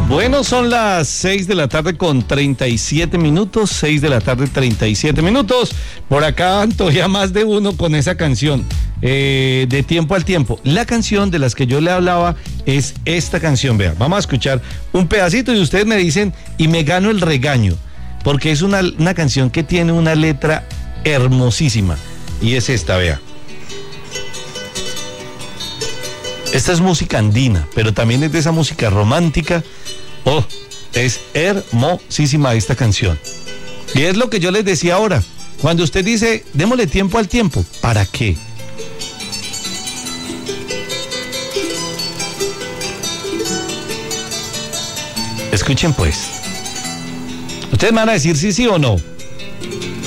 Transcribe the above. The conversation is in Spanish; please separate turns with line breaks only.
Bueno, son las 6 de la tarde con 37 minutos, 6 de la tarde 37 minutos. Por acá antoja más de uno con esa canción, de Tiempo al Tiempo. La canción de las que yo le hablaba es esta canción, vea. Vamos a escuchar un pedacito y ustedes me dicen y me gano el regaño, porque es una canción que tiene una letra hermosísima y es esta, vea. Esta es música andina, pero también es de esa música romántica. Oh, es hermosísima esta canción. Y es lo que yo les decía ahora. Cuando usted dice, démosle tiempo al tiempo, ¿para qué? Escuchen pues. Ustedes me van a decir sí o no.